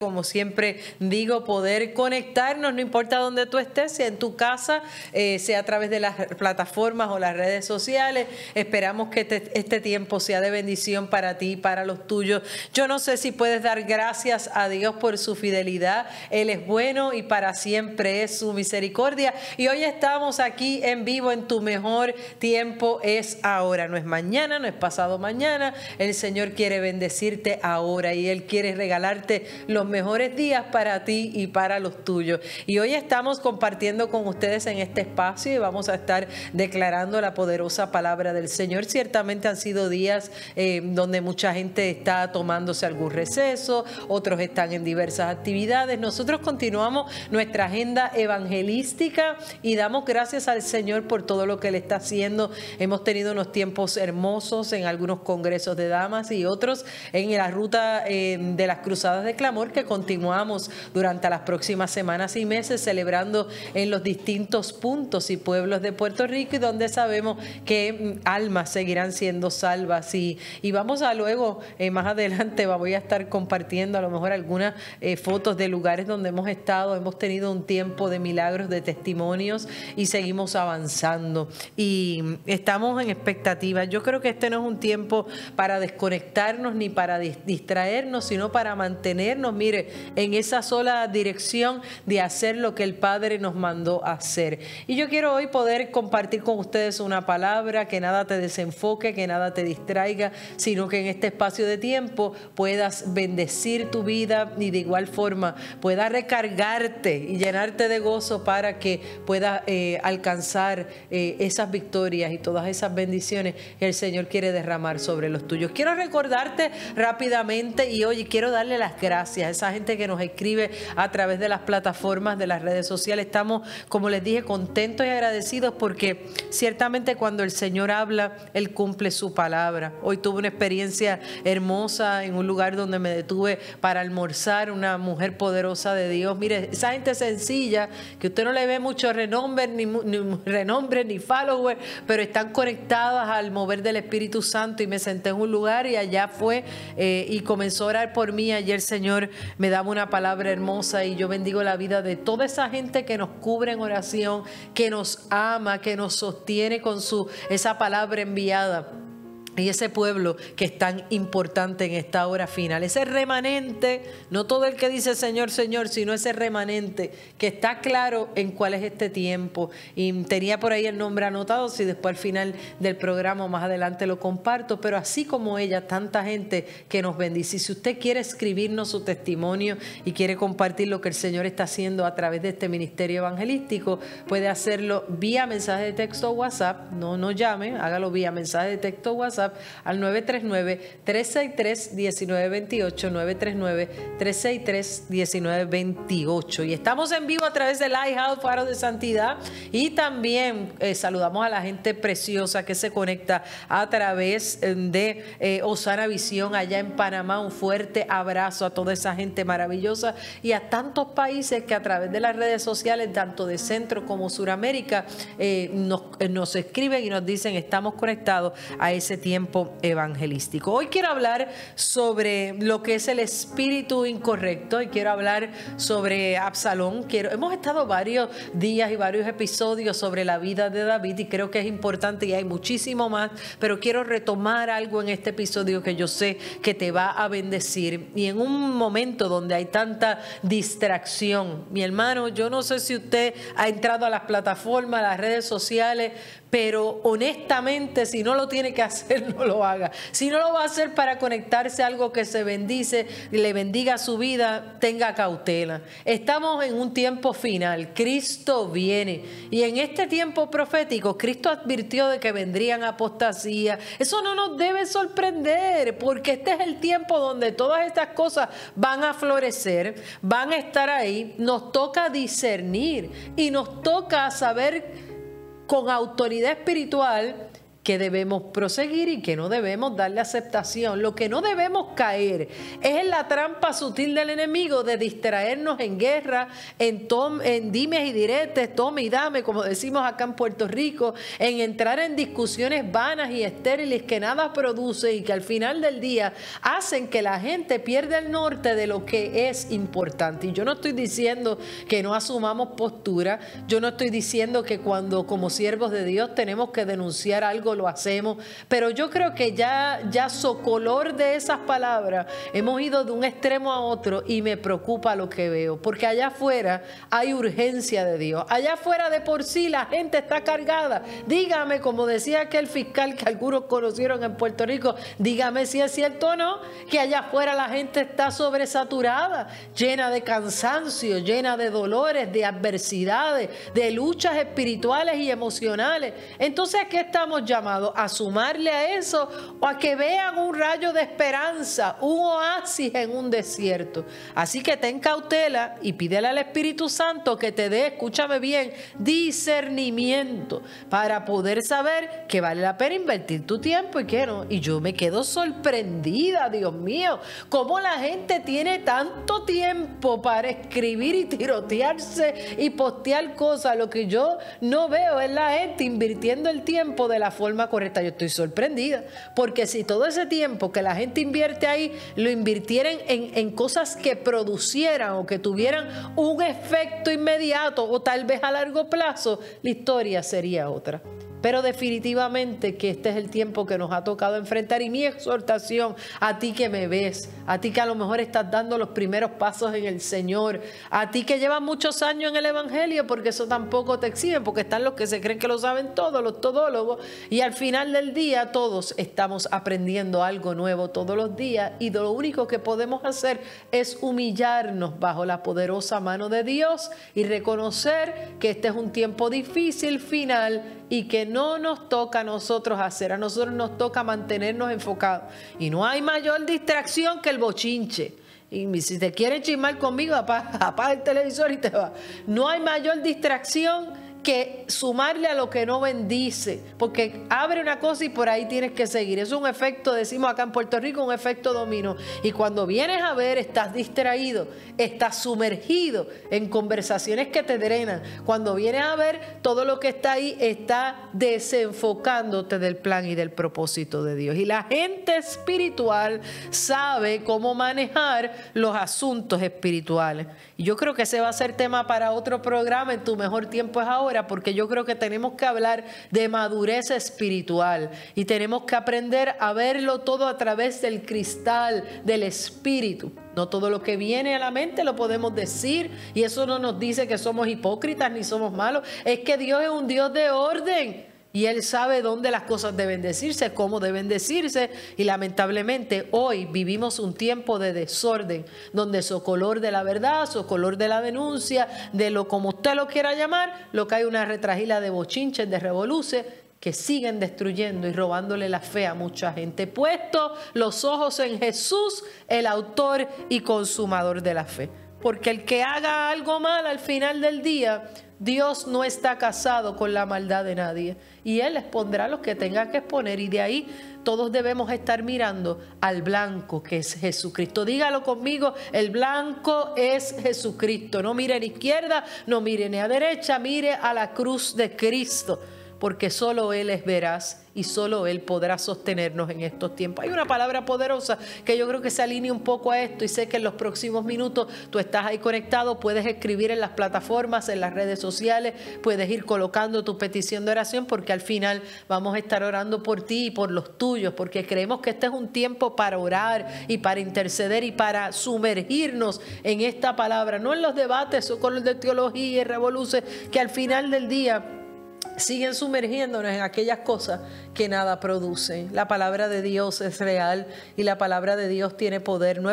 Como siempre digo, poder conectarnos, no importa dónde tú estés, sea en tu casa, sea a través de las plataformas o las redes sociales. Esperamos que este tiempo sea de bendición para ti y para los tuyos. Yo no sé si puedes dar gracias a Dios por su fidelidad. Él es bueno y para siempre es su misericordia. Y hoy estamos aquí en vivo en Tu Mejor Tiempo es Ahora. No es mañana, no es pasado mañana. El Señor quiere bendecirte ahora y Él quiere regalarte los mejores días para ti y para los tuyos. Y hoy estamos compartiendo con ustedes en este espacio y vamos a estar declarando la poderosa palabra del Señor. Ciertamente han sido días donde mucha gente está tomándose algún receso, otros están en diversas actividades. Nosotros continuamos nuestra agenda evangelística y damos gracias al Señor por todo lo que Él está haciendo. Hemos tenido unos tiempos hermosos en algunos congresos de damas y otros en la ruta de las cruzadas de clamor que continuamos durante las próximas semanas y meses celebrando en los distintos puntos y pueblos de Puerto Rico y donde sabemos que almas seguirán siendo salvas y vamos a luego más adelante voy a estar compartiendo a lo mejor algunas fotos de lugares donde hemos estado. Hemos tenido un tiempo de milagros, de testimonios y seguimos avanzando y estamos en expectativa. Yo creo que este no es un tiempo para desconectarnos ni para distraernos, sino para mantenernos, mire, en esa sola dirección de hacer lo que el Padre nos mandó a hacer. Y yo quiero hoy poder compartir con ustedes una palabra que nada te desenfoque, que nada te distraiga, sino que en este espacio de tiempo puedas bendecir tu vida y de igual forma puedas recargarte y llenarte de gozo para que puedas alcanzar esas victorias y todas esas bendiciones que el Señor quiere derramar sobre los tuyos. Quiero recordarte rápidamente y hoy quiero darle las gracias a esa gente que nos escribe a través de las plataformas, de las redes sociales. Estamos, como les dije, contentos y agradecidos porque ciertamente cuando el Señor habla, Él cumple su palabra. Hoy tuve una experiencia hermosa en un lugar donde me detuve para almorzar, una mujer poderosa de Dios. Mire, esa gente sencilla, que usted no le ve mucho renombre, ni follower, pero están conectadas al mover del Espíritu Santo y me senté en un lugar y allá fue y comenzó a orar por mí. Ayer el Señor me daba una palabra hermosa y yo bendigo la vida de toda esa gente que nos cubre en oración, que nos ama, que nos sostiene con esa palabra enviada. Y ese pueblo que es tan importante en esta hora final, ese remanente, no todo el que dice Señor, Señor, sino ese remanente que está claro en cuál es este tiempo. Y tenía por ahí el nombre anotado, si después al final del programa más adelante lo comparto, pero así como ella, tanta gente que nos bendice. Y si usted quiere escribirnos su testimonio y quiere compartir lo que el Señor está haciendo a través de este ministerio evangelístico, puede hacerlo vía mensaje de texto o WhatsApp. No llame, hágalo vía mensaje de texto o WhatsApp al 939-363-1928, 939-363-1928. Y estamos en vivo a través de Lighthouse, Faro de Santidad, y también saludamos a la gente preciosa que se conecta a través de Osana Visión allá en Panamá. Un fuerte abrazo a toda esa gente maravillosa y a tantos países que a través de las redes sociales, tanto de Centro como Suramérica, nos escriben y nos dicen estamos conectados a ese tiempo evangelístico. Hoy quiero hablar sobre lo que es el espíritu incorrecto y quiero hablar sobre Absalón. Hemos estado varios días y varios episodios sobre la vida de David y creo que es importante y hay muchísimo más, pero quiero retomar algo en este episodio que yo sé que te va a bendecir. Y en un momento donde hay tanta distracción, mi hermano, yo no sé si usted ha entrado a las plataformas, a las redes sociales, pero honestamente, si no lo tiene que hacer, no lo haga. Si no lo va a hacer para conectarse a algo que se bendice, le bendiga su vida, tenga cautela. Estamos en un tiempo final. Cristo viene. Y en este tiempo profético, Cristo advirtió de que vendrían apostasías. Eso no nos debe sorprender, porque este es el tiempo donde todas estas cosas van a florecer, van a estar ahí. Nos toca discernir y nos toca saber con autoridad espiritual que debemos proseguir y que no debemos darle aceptación. Lo que no debemos caer es en la trampa sutil del enemigo de distraernos en guerra, en dimes y diretes, tome y dame, como decimos acá en Puerto Rico, en entrar en discusiones vanas y estériles que nada produce y que al final del día hacen que la gente pierda el norte de lo que es importante. Y yo no estoy diciendo que no asumamos postura, yo no estoy diciendo que cuando como siervos de Dios tenemos que denunciar algo lo hacemos, pero yo creo que ya socolor de esas palabras hemos ido de un extremo a otro y me preocupa lo que veo, porque allá afuera hay urgencia de Dios, allá afuera de por sí la gente está cargada. Dígame, como decía aquel fiscal que algunos conocieron en Puerto Rico, dígame si es cierto o no, que allá afuera la gente está sobresaturada, llena de cansancio, llena de dolores, de adversidades, de luchas espirituales y emocionales. Entonces, ¿a qué estamos llamados? ¿A sumarle a eso o a que vean un rayo de esperanza, un oasis en un desierto? Así que ten cautela y pídele al Espíritu Santo que te dé, escúchame bien, discernimiento para poder saber que vale la pena invertir tu tiempo y que no. Y yo me quedo sorprendida, Dios mío, cómo la gente tiene tanto tiempo para escribir y tirotearse y postear cosas. Lo que yo no veo es la gente invirtiendo el tiempo de la forma correcta. Yo estoy sorprendida, porque si todo ese tiempo que la gente invierte ahí lo invirtieran en cosas que producieran o que tuvieran un efecto inmediato o tal vez a largo plazo, la historia sería otra. Pero definitivamente que este es el tiempo que nos ha tocado enfrentar, y mi exhortación a ti que me ves, a ti que a lo mejor estás dando los primeros pasos en el Señor, a ti que llevas muchos años en el Evangelio, porque eso tampoco te exhibe, porque están los que se creen que lo saben todo, los todólogos, y al final del día todos estamos aprendiendo algo nuevo todos los días, y lo único que podemos hacer es humillarnos bajo la poderosa mano de Dios y reconocer que este es un tiempo difícil final y que no nos toca a nosotros hacer, a nosotros nos toca mantenernos enfocados. Y no hay mayor distracción que el bochinche. Y si te quieres chismar conmigo, apaga el televisor y te va. No hay mayor distracción que sumarle a lo que no bendice, porque abre una cosa y por ahí tienes que seguir. Es un efecto, decimos acá en Puerto Rico, un efecto dominó. Y cuando vienes a ver, estás distraído, estás sumergido en conversaciones que te drenan. Cuando vienes a ver, todo lo que está ahí está desenfocándote del plan y del propósito de Dios. Y la gente espiritual sabe cómo manejar los asuntos espirituales. Y yo creo que ese va a ser tema para otro programa, En tu mejor tiempo es ahora, porque yo creo que tenemos que hablar de madurez espiritual y tenemos que aprender a verlo todo a través del cristal del espíritu. No todo lo que viene a la mente lo podemos decir, y eso no nos dice que somos hipócritas ni somos malos. Es que Dios es un Dios de orden. Y Él sabe dónde las cosas deben decirse, cómo deben decirse. Y lamentablemente hoy vivimos un tiempo de desorden, donde socolor de la verdad, socolor de la denuncia, de lo como usted lo quiera llamar, lo que hay una retragila de bochinches, de revoluces, que siguen destruyendo y robándole la fe a mucha gente. Puesto los ojos en Jesús, el autor y consumador de la fe. Porque el que haga algo mal al final del día, Dios no está casado con la maldad de nadie, y Él expondrá a los que tenga que exponer, y de ahí todos debemos estar mirando al blanco, que es Jesucristo. Dígalo conmigo, el blanco es Jesucristo. No mire a la izquierda, no mire ni a derecha, mire a la cruz de Cristo, porque solo Él es veraz y solo Él podrá sostenernos en estos tiempos. Hay una palabra poderosa que yo creo que se alinea un poco a esto, y sé que en los próximos minutos tú estás ahí conectado, puedes escribir en las plataformas, en las redes sociales, puedes ir colocando tu petición de oración, porque al final vamos a estar orando por ti y por los tuyos, porque creemos que este es un tiempo para orar y para interceder y para sumergirnos en esta palabra, no en los debates o con los de teología y revoluciones que al final del día siguen sumergiéndonos en aquellas cosas que nada producen. La palabra de Dios es real y la palabra de Dios tiene poder.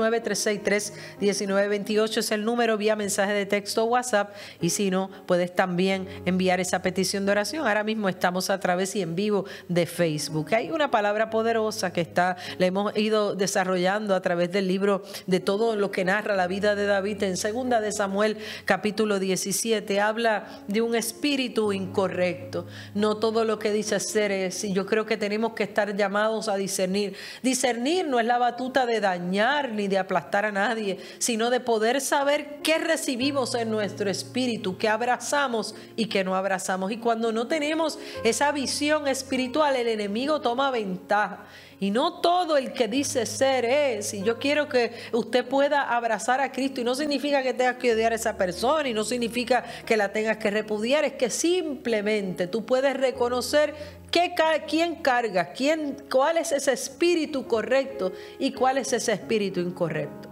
939-363-1928 es el número, vía mensaje de texto o WhatsApp, y si no, puedes también enviar esa petición de oración. Ahora mismo estamos a través y en vivo de Facebook. Hay una palabra poderosa que la hemos ido desarrollando a través del libro de todo lo que narra la vida de David. En 2 de Samuel capítulo 17 habla de un espíritu incorrecto incorrecto. No todo lo que dice ser es. Y yo creo que tenemos que estar llamados a discernir. Discernir no es la batuta de dañar ni de aplastar a nadie, sino de poder saber qué recibimos en nuestro espíritu, qué abrazamos y qué no abrazamos. Y cuando no tenemos esa visión espiritual, el enemigo toma ventaja. Y no todo el que dice ser es. Y yo quiero que usted pueda abrazar a Cristo. Y no significa que tengas que odiar a esa persona. Y no significa que la tengas que repudiar. Es que simplemente tú puedes reconocer quién carga, cuál es ese espíritu correcto y cuál es ese espíritu incorrecto.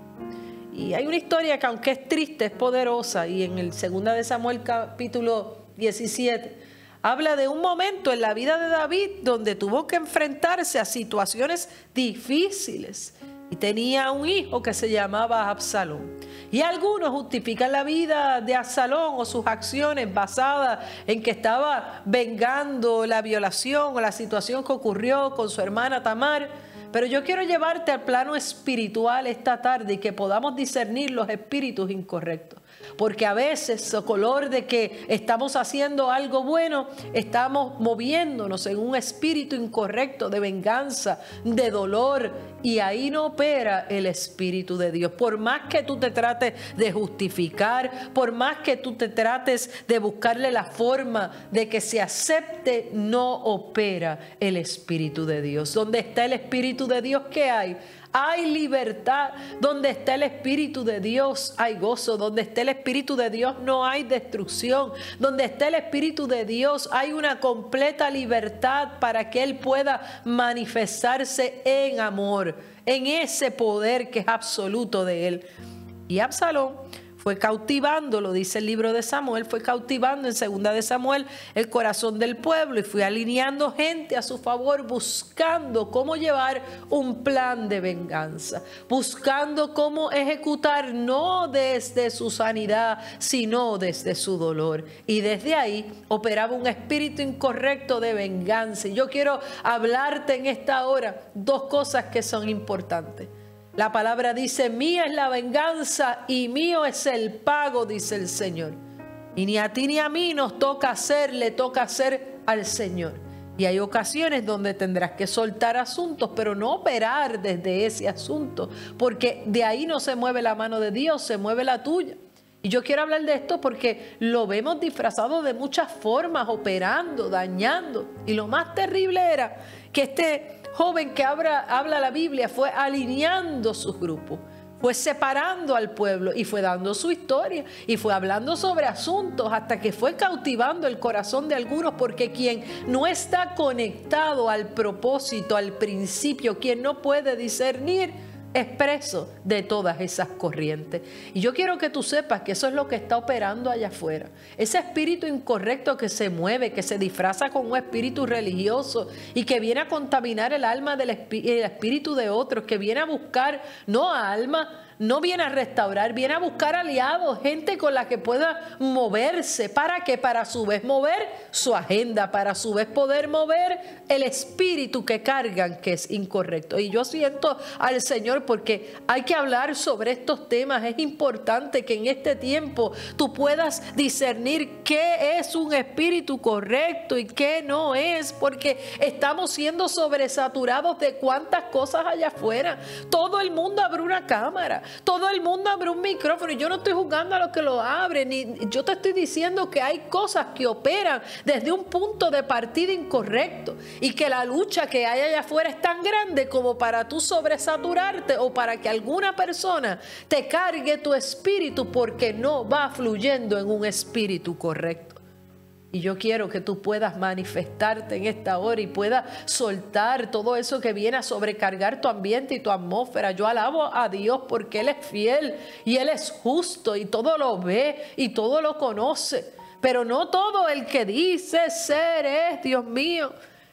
Y hay una historia que, aunque es triste, es poderosa. Y en el 2 de Samuel capítulo 17... habla de un momento en la vida de David donde tuvo que enfrentarse a situaciones difíciles. Y tenía un hijo que se llamaba Absalón. Y algunos justifican la vida de Absalón o sus acciones basadas en que estaba vengando la violación o la situación que ocurrió con su hermana Tamar. Pero yo quiero llevarte al plano espiritual esta tarde y que podamos discernir los espíritus incorrectos. Porque a veces, a color de que estamos haciendo algo bueno, estamos moviéndonos en un espíritu incorrecto de venganza, de dolor, y ahí no opera el Espíritu de Dios. Por más que tú te trates de justificar, por más que tú te trates de buscarle la forma de que se acepte, no opera el Espíritu de Dios. ¿Dónde está el Espíritu de Dios? ¿Qué hay? Hay libertad. Donde está el Espíritu de Dios hay gozo. Donde está el Espíritu de Dios no hay destrucción. Donde está el Espíritu de Dios hay una completa libertad para que Él pueda manifestarse en amor, en ese poder que es absoluto de Él. Y Absalón fue cautivando, lo dice el libro de Samuel, fue cautivando en 2 de Samuel el corazón del pueblo y fue alineando gente a su favor, buscando cómo llevar un plan de venganza, buscando cómo ejecutar no desde su sanidad, sino desde su dolor. Y desde ahí operaba un espíritu incorrecto de venganza. Y yo quiero hablarte en esta hora dos cosas que son importantes. La palabra dice: mía es la venganza y mío es el pago, dice el Señor. Y ni a ti ni a mí nos toca hacer, le toca hacer al Señor. Y hay ocasiones donde tendrás que soltar asuntos, pero no operar desde ese asunto, porque de ahí no se mueve la mano de Dios, se mueve la tuya. Y yo quiero hablar de esto porque lo vemos disfrazado de muchas formas, operando, dañando. Y lo más terrible era que este joven que habla la Biblia fue alineando sus grupos, fue separando al pueblo y fue dando su historia y fue hablando sobre asuntos hasta que fue cautivando el corazón de algunos, porque quien no está conectado al propósito, al principio, quien no puede discernir, es preso de todas esas corrientes. Y yo quiero que tú sepas que eso es lo que está operando allá afuera. Ese espíritu incorrecto que se mueve, que se disfraza con un espíritu religioso y que viene a contaminar el alma del espíritu de otros, que viene a buscar no alma, no viene a restaurar, viene a buscar aliados, gente con la que pueda moverse. ¿Para qué? Para a su vez mover su agenda, para a su vez poder mover el espíritu que cargan, que es incorrecto. Y yo siento al Señor porque hay que hablar sobre estos temas. Es importante que en este tiempo tú puedas discernir qué es un espíritu correcto y qué no es, porque estamos siendo sobresaturados de cuántas cosas allá afuera. Todo el mundo abre una cámara. Todo el mundo abre un micrófono y yo no estoy juzgando a los que lo abren, ni yo te estoy diciendo que hay cosas que operan desde un punto de partida incorrecto y que la lucha que hay allá afuera es tan grande como para tú sobresaturarte o para que alguna persona te cargue tu espíritu porque no va fluyendo en un espíritu correcto. Y yo quiero que tú puedas manifestarte en esta hora y puedas soltar todo eso que viene a sobrecargar tu ambiente y tu atmósfera. Yo alabo a Dios porque Él es fiel y Él es justo y todo lo ve y todo lo conoce. Pero no todo el que dice ser es, Dios mío.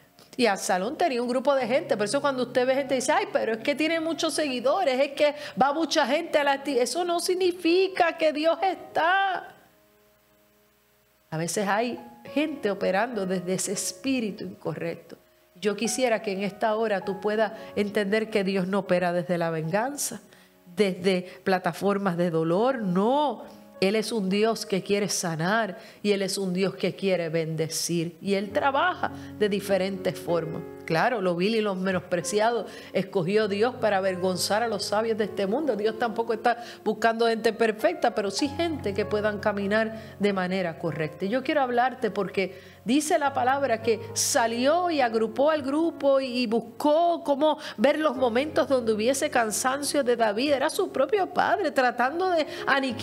Y Absalón tenía un grupo de gente. Por eso cuando usted ve gente dice: ay, pero es que tiene muchos seguidores, es que va mucha gente a la... Eso no significa que Dios está. A veces hay gente operando desde ese espíritu incorrecto. Yo quisiera que en esta hora tú puedas entender que Dios no opera desde la venganza, desde plataformas de dolor, no. Él es un Dios que quiere sanar y Él es un Dios que quiere bendecir. Y Él trabaja de diferentes formas. Claro, lo vil y los menospreciados escogió Dios para avergonzar a los sabios de este mundo. Dios tampoco está buscando gente perfecta, pero sí gente que puedan caminar de manera correcta. Y yo quiero hablarte porque dice la palabra que salió y agrupó al grupo y buscó cómo ver los momentos donde hubiese cansancio de David. Era su propio padre tratando de aniquilar